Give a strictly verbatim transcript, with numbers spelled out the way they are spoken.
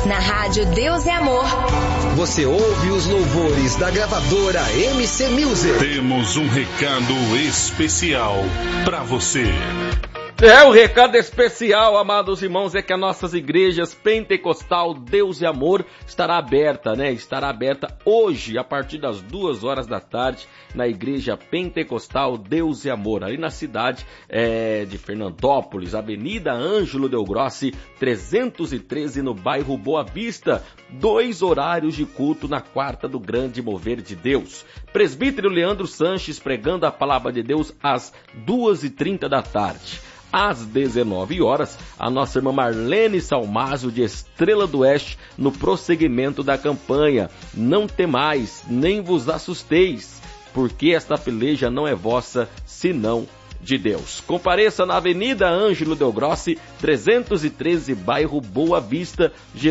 Na rádio Deus é Amor. Você ouve os louvores da gravadora M C Music. Temos um recado especial para você. É, o recado especial, amados irmãos, é que as nossas igrejas Pentecostal Deus e Amor estará aberta, né? Estará aberta hoje, a partir das duas horas da tarde, na igreja Pentecostal Deus e Amor, ali na cidade é, de Fernandópolis, Avenida Ângelo Del Grossi, trezentos e treze, no bairro Boa Vista. Dois horários de culto na quarta do Grande Mover de Deus. Presbítero Leandro Sanches pregando a palavra de Deus às duas e trinta da tarde. Às dezenove horas, a nossa irmã Marlene Salmásio, de Estrela do Oeste, no prosseguimento da campanha. Não temais, nem vos assusteis, porque esta peleja não é vossa, senão de Deus. Compareça na Avenida Ângelo Del Grossi, trezentos e treze, bairro Boa Vista.